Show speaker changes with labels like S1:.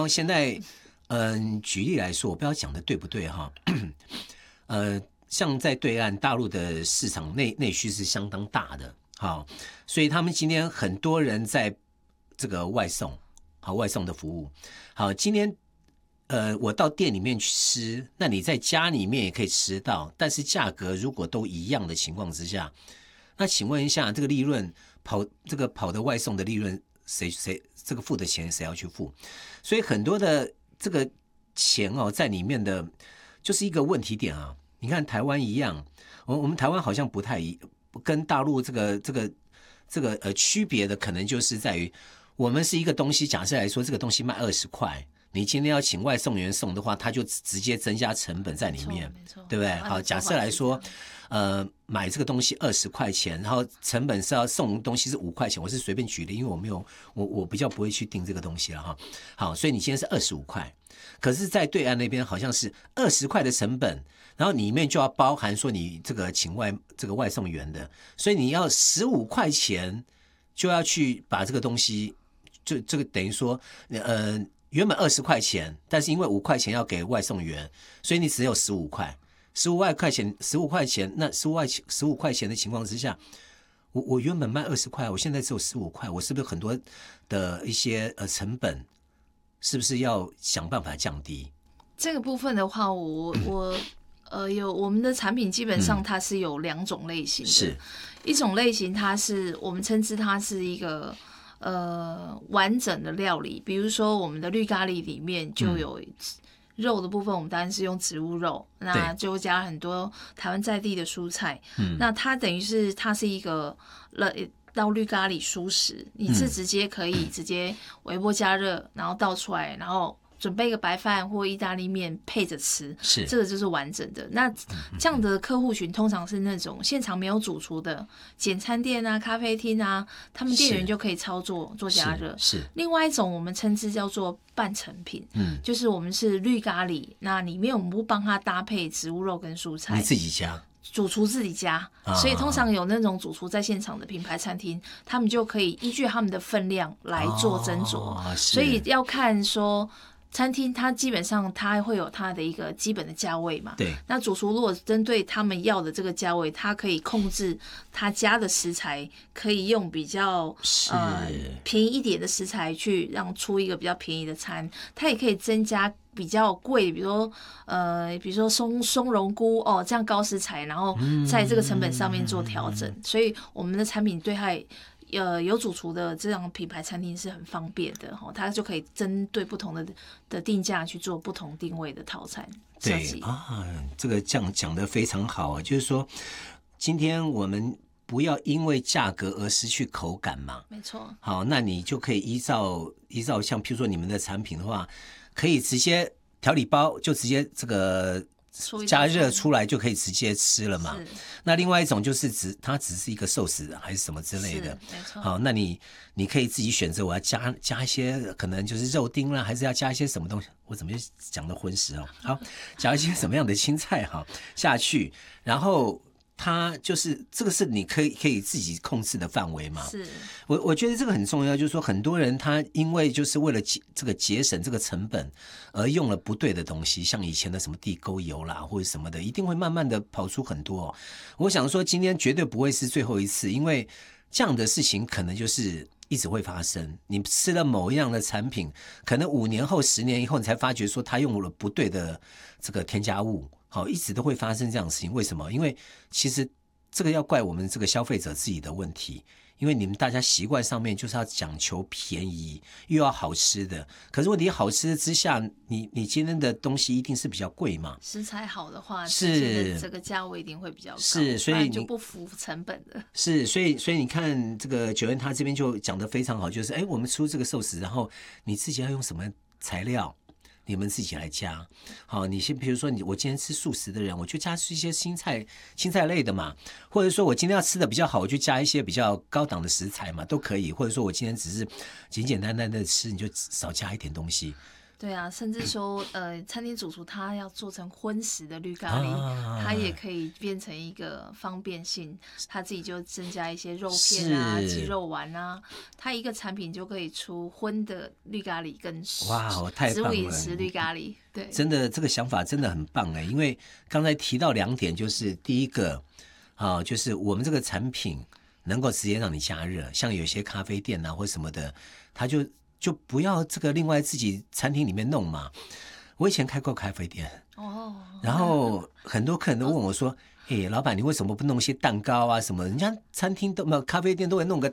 S1: 哦，现在举例来说，我不知道讲的对不对哈，像在对岸大陆的市场内需是相当大的，好，所以他们今天很多人在这个外送，好，外送的服务，好，今天我到店里面去吃，那你在家里面也可以吃到，但是价格如果都一样的情况之下，那请问一下，这个利润跑的外送的利润，谁这个付的钱谁要去付？所以很多的这个钱哦，在里面的就是一个问题点啊。你看台湾一样，我们台湾好像不太跟大陆这个区别的，可能就是在于我们是一个东西，假设来说，这个东西卖20块。你今天要请外送员送的话，他就直接增加成本在里面，对不对？好，假设来说，买这个东西20块钱，然后成本是要送东西是5块钱，我是随便举例，因为我比较不会去定这个东西了哈。好，所以你今天是25块，可是，在对岸那边好像是20块的成本，然后里面就要包含说你这个请这个外送员的，所以你要15块钱就要去把这个东西，就这个等于说，原本20块钱，但是因为5块钱要给外送员，所以你只有15块。15块钱，那15块钱的情况之下，我原本卖20块，我现在只有15块，我是不是很多的一些成本，是不是要想办法降低？
S2: 这个部分的话，我们的产品基本上它是有2种类型的，
S1: 是
S2: 一种类型它是我们称之它是一个完整的料理，比如说我们的绿咖喱里面就有肉的部分，我们当然是用植物肉，那就加很多台湾在地的蔬菜，那它等于是它是一个到绿咖喱蔬食，你是直接可以直接微波加热，然后倒出来，然后准备一个白饭或意大利面配着吃，
S1: 是
S2: 这个就是完整的。那这样的客户群通常是那种现场没有主厨的简餐店啊、咖啡厅啊，他们店员就可以操作做加热。
S1: 是
S2: 另外一种我们称之叫做半成品，就是我们是绿咖喱，那里面我们不帮他搭配植物肉跟蔬菜，
S1: 你自己加。
S2: 主厨自己加，所以通常有那种主厨在现场的品牌餐厅，他们就可以依据他们的分量来做斟酌，所以要看说餐厅它基本上它会有它的一个基本的价位嘛，
S1: 对。
S2: 那主厨如果针对他们要的这个价位，他可以控制他加的食材，可以用比较便宜一点的食材去让出一个比较便宜的餐，他也可以增加比较贵，比如说松茸菇哦，这样高食材，然后在这个成本上面做调整，所以我们的产品对它有主厨的这样品牌餐厅是很方便的，它就可以针对不同的定价去做不同定位的套餐设计。
S1: 对啊，这个这样讲得非常好啊，就是说今天我们不要因为价格而失去口感嘛。
S2: 没错。
S1: 好，那你就可以依照像譬如说你们的产品的话，可以直接调理包就直接这个加热出来就可以直接吃了嘛。那另外一种就是它只是一个寿司还是什么之类的，
S2: 没错。
S1: 好，那你可以自己选择我要加一些可能就是肉丁啦，还是要加一些什么东西，我怎么就讲的荤食哦？好，加一些什么样的青菜哈下去，然后它就是这个是你可以自己控制的范围嘛？
S2: 是，
S1: 我觉得这个很重要，就是说很多人他因为就是为了这个节省这个成本而用了不对的东西，像以前的什么地沟油啦或者什么的，一定会慢慢的跑出很多哦。我想说今天绝对不会是最后一次，因为这样的事情可能就是一直会发生。你吃了某一样的产品，可能5年后、10年以后，你才发觉说它用了不对的这个添加物。好，一直都会发生这样的事情，为什么？因为其实这个要怪我们这个消费者自己的问题，因为你们大家习惯上面就是要讲求便宜，又要好吃的。可是问题好吃之下，你今天的东西一定是比较贵嘛？
S2: 食材好的话，
S1: 是
S2: 这个价位一定会比较高，
S1: 是，所以
S2: 就不符成本的。
S1: 是，所以你看这个九恩他这边就讲得非常好，就是我们出这个寿司，然后你自己要用什么材料？你们自己来加，好，你先比如说我今天吃素食的人，我就加一些青菜类的嘛，或者说我今天要吃的比较好，我就加一些比较高档的食材嘛，都可以。或者说我今天只是简简单单的吃，你就少加一点东西。
S2: 对啊，甚至说餐厅主厨他要做成荤食的绿咖喱，他也可以变成一个方便性，他自己就增加一些肉片啊、鸡肉丸啊，他一个产品就可以出荤的绿咖喱跟
S1: 哇，太棒了！
S2: 植物饮食绿咖喱，对，
S1: 真的这个想法真的很棒因为刚才提到2点，就是第一个就是我们这个产品能够直接让你加热，像有些咖啡店啊或什么的，他就不要这个另外自己餐厅里面弄嘛。我以前开过咖啡店然后很多客人都问我说：“老板，你为什么不弄一些蛋糕啊什么？人家餐厅都没有，咖啡店都会弄个